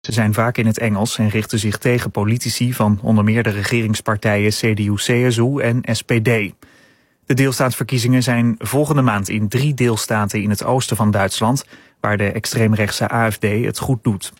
Ze zijn vaak in het Engels en richten zich tegen politici van onder meer de regeringspartijen CDU-CSU en SPD. De deelstaatsverkiezingen zijn volgende maand in 3 deelstaten in het oosten van Duitsland, waar de extreemrechtse AfD het goed doet.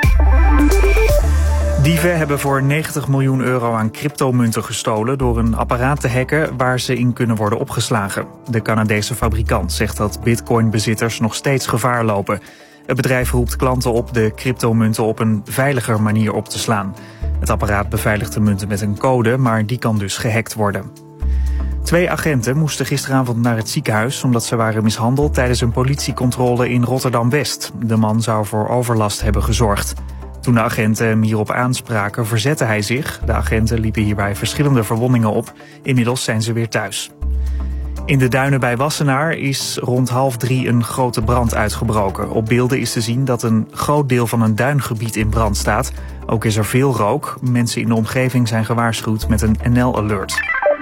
Dieven hebben voor €90 miljoen aan cryptomunten gestolen door een apparaat te hacken waar ze in kunnen worden opgeslagen. De Canadese fabrikant zegt dat bitcoinbezitters nog steeds gevaar lopen. Het bedrijf roept klanten op de cryptomunten op een veiliger manier op te slaan. Het apparaat beveiligt de munten met een code, maar die kan dus gehackt worden. 2 agenten moesten gisteravond naar het ziekenhuis omdat ze waren mishandeld tijdens een politiecontrole in Rotterdam-West. De man zou voor overlast hebben gezorgd. Toen de agenten hem hierop aanspraken, verzette hij zich. De agenten liepen hierbij verschillende verwondingen op. Inmiddels zijn ze weer thuis. In de duinen bij Wassenaar is rond 2:30 een grote brand uitgebroken. Op beelden is te zien dat een groot deel van een duingebied in brand staat. Ook is er veel rook. Mensen in de omgeving zijn gewaarschuwd met een NL-alert.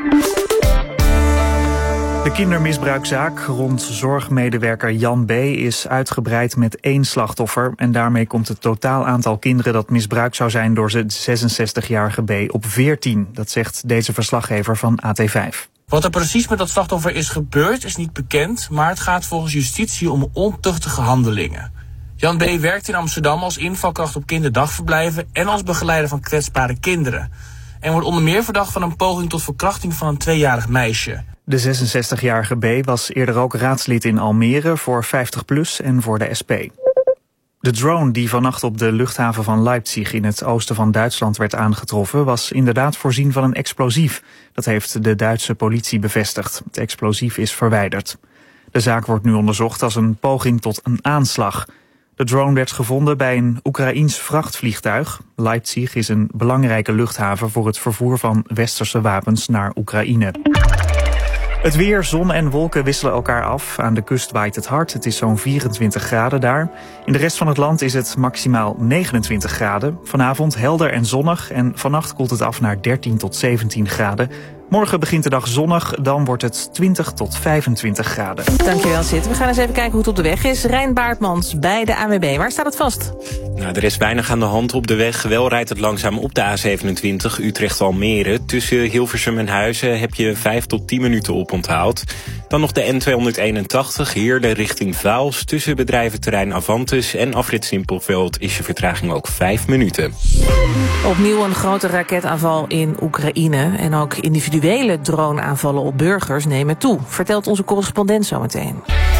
De kindermisbruikzaak rond zorgmedewerker Jan B. is uitgebreid met 1 slachtoffer. En daarmee komt het totaal aantal kinderen dat misbruikt zou zijn door de 66-jarige B. op 14. Dat zegt deze verslaggever van AT5. Wat er precies met dat slachtoffer is gebeurd is niet bekend, maar het gaat volgens justitie om ontuchtige handelingen. Jan B. werkt in Amsterdam als invalkracht op kinderdagverblijven en als begeleider van kwetsbare kinderen. En wordt onder meer verdacht van een poging tot verkrachting van een 2-jarig meisje. De 66-jarige B. was eerder ook raadslid in Almere voor 50PLUS en voor de SP. De drone die vannacht op de luchthaven van Leipzig in het oosten van Duitsland werd aangetroffen was inderdaad voorzien van een explosief. Dat heeft de Duitse politie bevestigd. Het explosief is verwijderd. De zaak wordt nu onderzocht als een poging tot een aanslag. De drone werd gevonden bij een Oekraïens vrachtvliegtuig. Leipzig is een belangrijke luchthaven voor het vervoer van westerse wapens naar Oekraïne. Het weer, zon en wolken wisselen elkaar af. Aan de kust waait het hard. Het is zo'n 24 graden daar. In de rest van het land is het maximaal 29 graden. Vanavond helder en zonnig en vannacht koelt het af naar 13 tot 17 graden. Morgen begint de dag zonnig, dan wordt het 20 tot 25 graden. Dankjewel, Sid. We gaan eens even kijken hoe het op de weg is. Rijn Baartmans bij de ANWB. Waar staat het vast? Nou, er is weinig aan de hand op de weg. Wel rijdt het langzaam op de A27 Utrecht-Almere. Tussen Hilversum en Huizen heb je 5 tot 10 minuten oponthoud. Dan nog de N281 Heerlen richting Vaals. Tussen bedrijventerrein Avantus en afrit Simpelveld is je vertraging ook 5 minuten. Opnieuw een grote raketaanval in Oekraïne. En ook individuele droneaanvallen op burgers nemen toe, vertelt onze correspondent zometeen.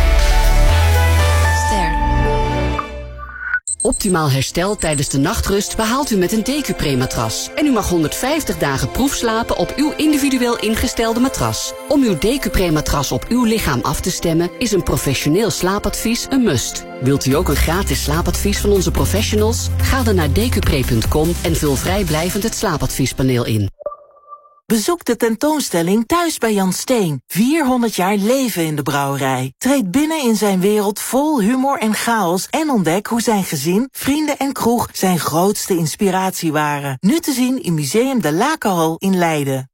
Optimaal herstel tijdens de nachtrust behaalt u met een DQ-Pre-matras. En u mag 150 dagen proefslapen op uw individueel ingestelde matras. Om uw DQ-Pre-matras op uw lichaam af te stemmen is een professioneel slaapadvies een must. Wilt u ook een gratis slaapadvies van onze professionals? Ga dan naar dqpre.com en vul vrijblijvend het slaapadviespaneel in. Bezoek de tentoonstelling Thuis bij Jan Steen. 400 jaar leven in de brouwerij. Treed binnen in zijn wereld vol humor en chaos en ontdek hoe zijn gezin, vrienden en kroeg zijn grootste inspiratie waren. Nu te zien in Museum de Lakenhal in Leiden.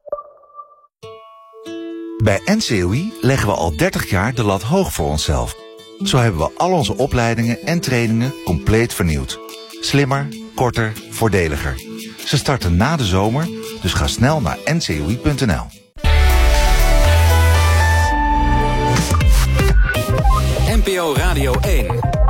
Bij NCOI leggen we al 30 jaar de lat hoog voor onszelf. Zo hebben we al onze opleidingen en trainingen compleet vernieuwd. Slimmer, korter, voordeliger. Ze starten na de zomer, dus ga snel naar ncoi.nl. NPO Radio 1.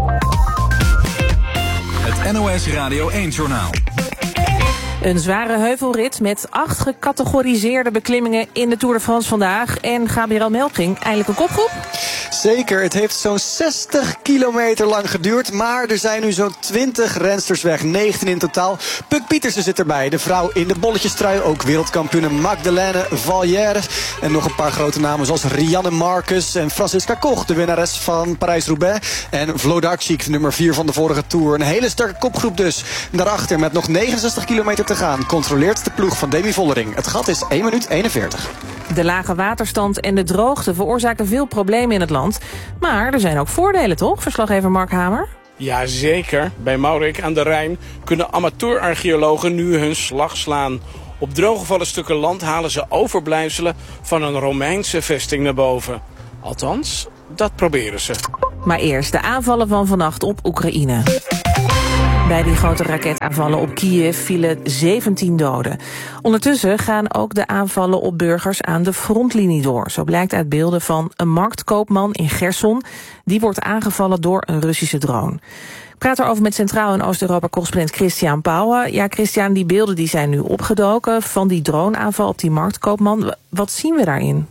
Het NOS Radio 1-journaal. Een zware heuvelrit met 8 gecategoriseerde beklimmingen in de Tour de France vandaag. En Gabriel Melking, eindelijk een kopgroep? Zeker, het heeft zo'n 60 kilometer lang geduurd. Maar er zijn nu zo'n 20 rensters weg, 19 in totaal. Puk Pietersen zit erbij, de vrouw in de bolletjestrui. Ook wereldkampioene Magdalene Vallière. En nog een paar grote namen zoals Rianne Marcus en Francisca Koch, de winnares van Parijs-Roubaix. En Vlodarczyk, nummer 4 van de vorige Tour. Een hele sterke kopgroep dus. Daarachter met nog 69 kilometer te gaan controleert de ploeg van Demi Vollering. Het gat is 1 minuut 41. De lage waterstand en de droogte veroorzaken veel problemen in het land. Maar er zijn ook voordelen, toch? Verslaggever Mark Hamer. Jazeker. Bij Maurik aan de Rijn kunnen amateur-archeologen nu hun slag slaan. Op drooggevallen stukken land halen ze overblijfselen van een Romeinse vesting naar boven. Althans, dat proberen ze. Maar eerst de aanvallen van vannacht op Oekraïne. Bij die grote raketaanvallen op Kiev vielen 17 doden. Ondertussen gaan ook de aanvallen op burgers aan de frontlinie door. Zo blijkt uit beelden van een marktkoopman in Gerson. Die wordt aangevallen door een Russische drone. Ik praat erover met Centraal- en Oost-Europa-correspondent Christian Pauwen. Ja, Christian, die beelden die zijn nu opgedoken van die droneaanval op die marktkoopman. Wat zien we daarin?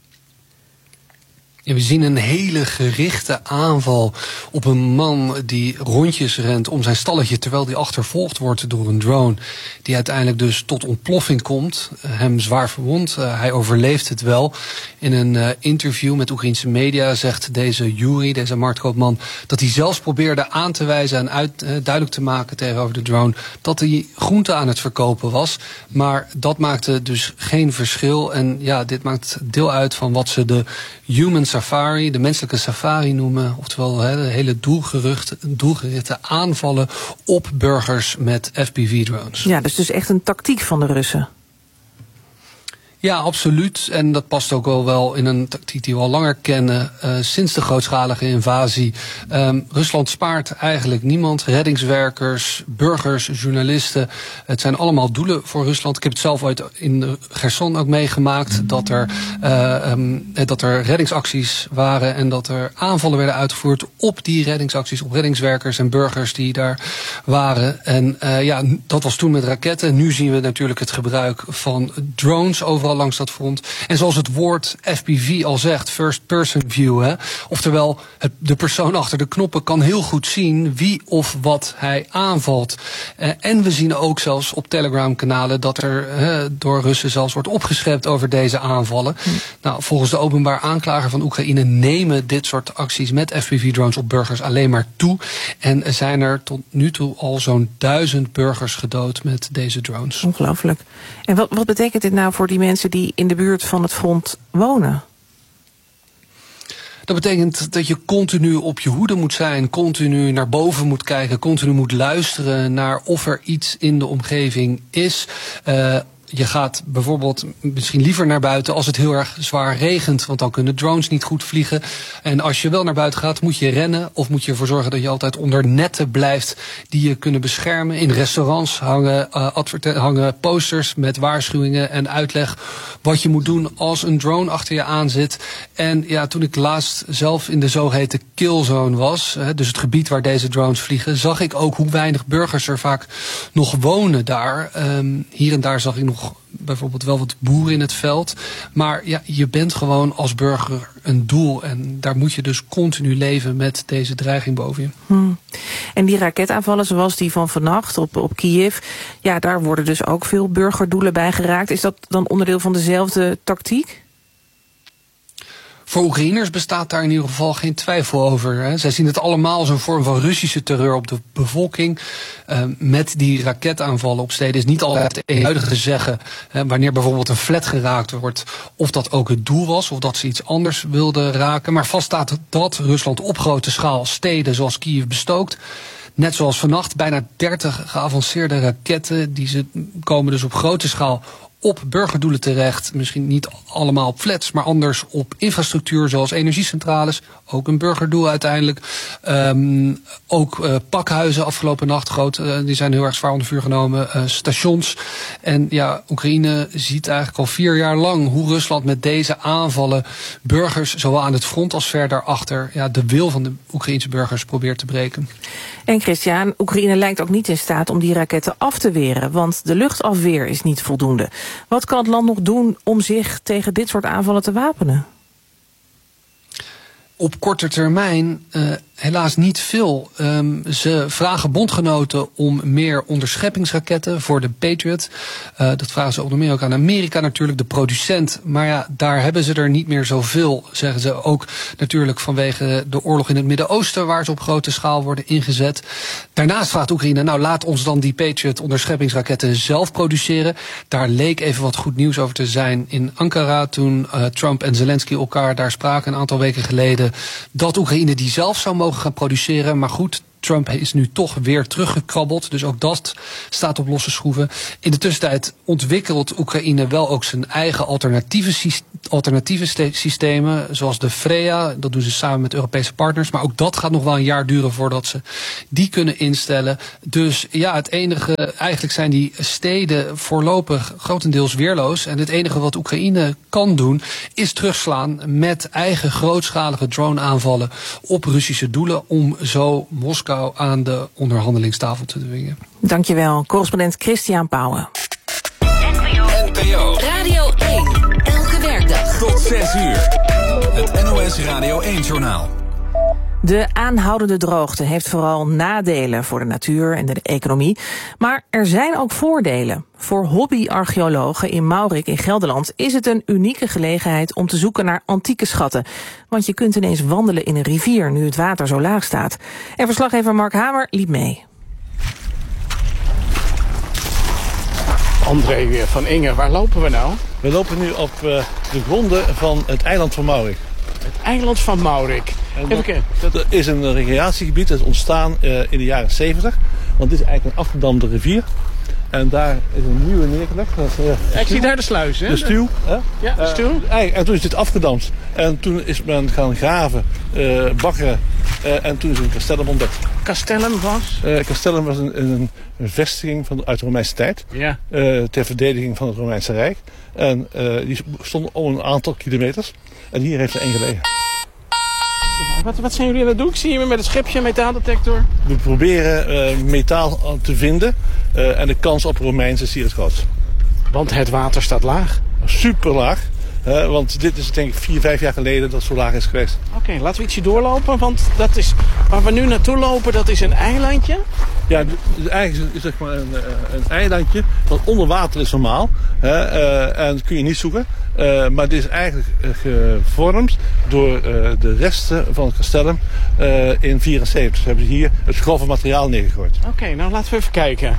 Ja, we zien een hele gerichte aanval op een man die rondjes rent om zijn stalletje, terwijl die achtervolgd wordt door een drone, die uiteindelijk dus tot ontploffing komt, hem zwaar verwondt. Hij overleeft het wel. In een interview met Oekraïense media zegt deze Yuri, deze marktkoopman, dat hij zelfs probeerde aan te wijzen en duidelijk te maken tegenover de drone dat hij groente aan het verkopen was. Maar dat maakte dus geen verschil. En ja, dit maakt deel uit van wat ze de human safari, de menselijke safari noemen. Oftewel de hele doelgerichte aanvallen op burgers met FPV-drones. Ja, dus echt een tactiek van de Russen. Ja, absoluut. En dat past ook wel in een tactiek die we al langer kennen sinds de grootschalige invasie. Rusland spaart eigenlijk niemand. Reddingswerkers, burgers, journalisten. Het zijn allemaal doelen voor Rusland. Ik heb het zelf ooit in Gerson ook meegemaakt. Dat er reddingsacties waren en dat er aanvallen werden uitgevoerd op die reddingsacties, op reddingswerkers en burgers die daar waren. En dat was toen met raketten. Nu zien we natuurlijk het gebruik van drones overal langs dat front. En zoals het woord FPV al zegt, first person view. Hè? Oftewel, de persoon achter de knoppen kan heel goed zien wie of wat hij aanvalt. En we zien ook zelfs op Telegram-kanalen dat er door Russen zelfs wordt opgeschept over deze aanvallen. Nou, volgens de openbaar aanklager van Oekraïne nemen dit soort acties met FPV-drones op burgers alleen maar toe. En zijn er tot nu toe al zo'n 1000 burgers gedood met deze drones. Ongelooflijk. En wat betekent dit nou voor die mensen die in de buurt van het front wonen? Dat betekent dat je continu op je hoede moet zijn, continu naar boven moet kijken, continu moet luisteren naar of er iets in de omgeving is. Je gaat bijvoorbeeld misschien liever naar buiten als het heel erg zwaar regent, want dan kunnen drones niet goed vliegen. En als je wel naar buiten gaat, moet je rennen of moet je ervoor zorgen dat je altijd onder netten blijft die je kunnen beschermen. In restaurants hangen posters met waarschuwingen en uitleg wat je moet doen als een drone achter je aan zit. En ja, toen ik laatst zelf in de zogeheten killzone was, dus het gebied waar deze drones vliegen, zag ik ook hoe weinig burgers er vaak nog wonen daar. Hier en daar zag ik nog bijvoorbeeld wel wat boeren in het veld. Maar ja, je bent gewoon als burger een doel. En daar moet je dus continu leven met deze dreiging boven je. En die raketaanvallen zoals die van vannacht op Kiev, ja, daar worden dus ook veel burgerdoelen bij geraakt. Is dat dan onderdeel van dezelfde tactiek? Voor Oekraïners bestaat daar in ieder geval geen twijfel over. Hè. Zij zien het allemaal als een vorm van Russische terreur op de bevolking. Met die raketaanvallen op steden is niet altijd eenduidig te zeggen wanneer bijvoorbeeld een flat geraakt wordt, of dat ook het doel was, of dat ze iets anders wilden raken. Maar vast staat dat Rusland op grote schaal steden zoals Kiev bestookt. Net zoals vannacht, bijna 30 geavanceerde raketten. Ze komen dus op grote schaal op burgerdoelen terecht. Misschien niet allemaal op flats, maar anders op infrastructuur zoals energiecentrales. Ook een burgerdoel uiteindelijk. Ook pakhuizen afgelopen nacht groot. Die zijn heel erg zwaar onder vuur genomen. Stations. En ja, Oekraïne ziet eigenlijk al 4 jaar lang hoe Rusland met deze aanvallen burgers, zowel aan het front als verder achter, de wil van de Oekraïense burgers probeert te breken. En Christian, Oekraïne lijkt ook niet in staat om die raketten af te weren, want de luchtafweer is niet voldoende. Wat kan het land nog doen om zich tegen dit soort aanvallen te wapenen? Op korte termijn helaas niet veel. Ze vragen bondgenoten om meer onderscheppingsraketten voor de Patriot. Dat vragen ze onder meer ook aan Amerika natuurlijk, de producent. Maar ja, daar hebben ze er niet meer zoveel, zeggen ze. Ook natuurlijk vanwege de oorlog in het Midden-Oosten, waar ze op grote schaal worden ingezet. Daarnaast vraagt Oekraïne, laat ons dan die Patriot onderscheppingsraketten zelf produceren. Daar leek even wat goed nieuws over te zijn in Ankara, toen Trump en Zelensky elkaar daar spraken een aantal weken geleden, dat Oekraïne die zelf zou mogen gaan produceren. Maar goed, Trump is nu toch weer teruggekrabbeld. Dus ook dat staat op losse schroeven. In de tussentijd ontwikkelt Oekraïne wel ook zijn eigen alternatieve systemen. Zoals de Freya. Dat doen ze samen met Europese partners. Maar ook dat gaat nog wel een jaar duren voordat ze die kunnen instellen. Dus ja, het enige, eigenlijk zijn die steden voorlopig grotendeels weerloos. En het enige wat Oekraïne kan doen is terugslaan met eigen grootschalige drone-aanvallen op Russische doelen om zo Moskou aan de onderhandelingstafel te dwingen. Dankjewel, correspondent Christian Pauwen. NPO Radio 1, elke werkdag. tot 6 uur. Het NOS Radio 1-journaal. De aanhoudende droogte heeft vooral nadelen voor de natuur en de economie. Maar er zijn ook voordelen. Voor hobbyarcheologen in Maurik in Gelderland is het een unieke gelegenheid om te zoeken naar antieke schatten. Want je kunt ineens wandelen in een rivier nu het water zo laag staat. En verslaggever Mark Hamer liep mee. André weer van Inge, waar lopen we nou? We lopen nu op de gronden van het eiland van Maurik. Het eiland van Maurik. Dat is een recreatiegebied dat is ontstaan in de jaren 70. Want dit is eigenlijk een afgedamde rivier. En daar is een nieuwe neergelegd. Ik zie daar de sluis, hè? De stuw. Ja, de stuw. En toen is dit afgedamd. En toen is men gaan graven, baggeren. En toen is een castellum ontdekt. Castellum was? Castellum was een vestiging uit de Romeinse tijd. Ja. Ter verdediging van het Romeinse Rijk. En die stond om een aantal kilometers. En hier heeft er één gelegen. Wat zijn jullie aan het doen? Ik zie je met het schepje, meetaaldetector. We proberen metaal te vinden. En de kans op Romeins is hier het grootst. Want het water staat laag. Super laag. Want dit is denk ik 4-5 jaar geleden dat het zo laag is geweest. Oké, laten we ietsje doorlopen. Want dat is waar we nu naartoe lopen, dat is een eilandje. Ja, eigenlijk is het zeg maar een eilandje dat onder water is normaal. En dat kun je niet zoeken. Maar dit is eigenlijk gevormd door de resten van het castellum in 1974. Ze hebben hier het grove materiaal neergegooid. Oké, nou laten we even kijken.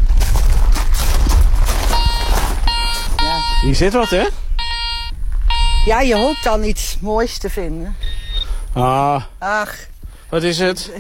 Ja. Hier zit wat, hè? Ja, je hoopt dan iets moois te vinden. Ah. Ach. Wat is het?